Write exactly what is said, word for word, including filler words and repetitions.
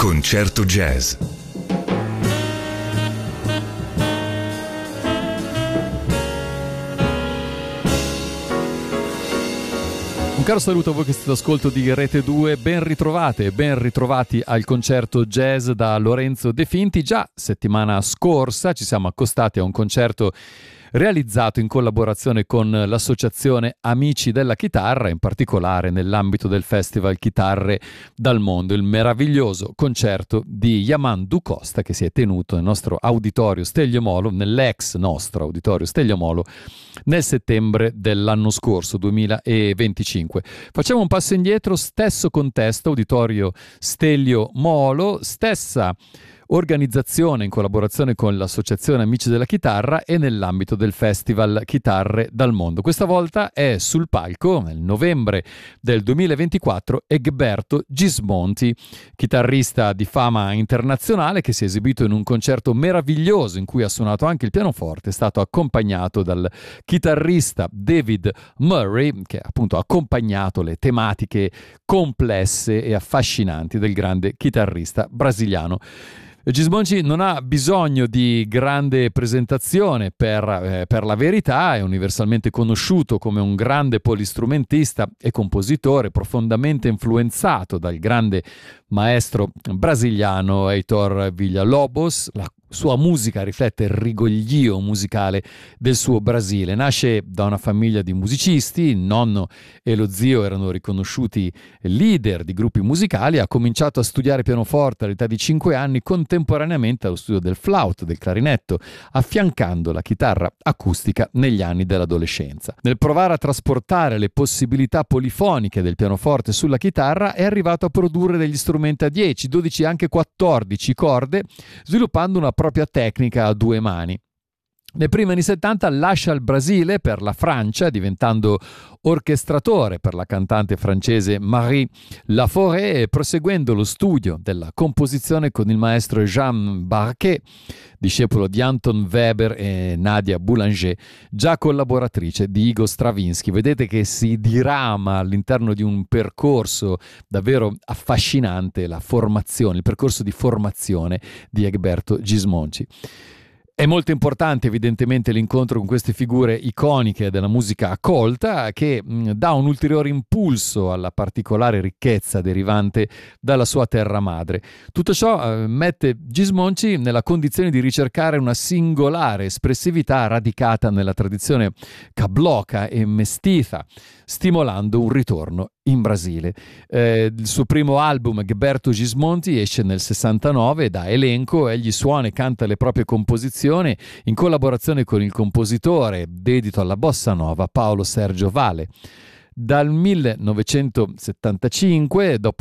Concerto Jazz. Un caro saluto a voi che siete all'ascolto di Rete due, ben ritrovate, ben ritrovati al concerto jazz da Lorenzo De Finti. Già settimana scorsa ci siamo accostati a un concerto realizzato in collaborazione con l'associazione Amici della Chitarra, in particolare nell'ambito del Festival Chitarre dal Mondo, il meraviglioso concerto di Yaman Du Costa che si è tenuto nel nostro auditorio Stelio Molo, nell'ex nostro auditorio Stelio Molo, nel settembre dell'anno scorso, duemilaventicinque. Facciamo un passo indietro, stesso contesto, auditorio Stelio Molo, stessa organizzazione in collaborazione con l'associazione Amici della Chitarra e nell'ambito del Festival Chitarre dal Mondo. Questa volta è sul palco, nel novembre del duemilaventiquattro, Egberto Gismonti, chitarrista di fama internazionale che si è esibito in un concerto meraviglioso in cui ha suonato anche il pianoforte. È stato accompagnato dal chitarrista David Murray, che appunto ha accompagnato le tematiche complesse e affascinanti del grande chitarrista brasiliano. Gismonti non ha bisogno di grande presentazione per, eh, per la verità, è universalmente conosciuto come un grande polistrumentista e compositore profondamente influenzato dal grande maestro brasiliano Heitor Villa-Lobos. La sua musica riflette il rigoglio musicale del suo Brasile. Nasce da una famiglia di musicisti, il nonno e lo zio erano riconosciuti leader di gruppi musicali, ha cominciato a studiare pianoforte all'età di cinque anni, contemporaneamente allo studio del flauto, del clarinetto, affiancando la chitarra acustica negli anni dell'adolescenza. Nel provare a trasportare le possibilità polifoniche del pianoforte sulla chitarra è arrivato a produrre degli strumenti a dieci, dodici e anche quattordici corde, sviluppando una propria tecnica a due mani. Nei primi anni settanta lascia il Brasile per la Francia, diventando orchestratore per la cantante francese Marie Laforêt e proseguendo lo studio della composizione con il maestro Jean Barquet, discepolo di Anton Weber e Nadia Boulanger, già collaboratrice di Igor Stravinsky. Vedete che si dirama all'interno di un percorso davvero affascinante la formazione, il percorso di formazione di Egberto Gismonti. È molto importante evidentemente l'incontro con queste figure iconiche della musica colta che mh, dà un ulteriore impulso alla particolare ricchezza derivante dalla sua terra madre. Tutto ciò eh, mette Gismonti nella condizione di ricercare una singolare espressività radicata nella tradizione cabloca e mestiza, stimolando un ritorno in Brasile. Eh, il suo primo album, Egberto Gismonti, esce nel sessantanove, da elenco egli suona e canta le proprie composizioni in collaborazione con il compositore dedito alla bossa nova Paolo Sergio Vale. Dal millenovecentosettantacinque, dopo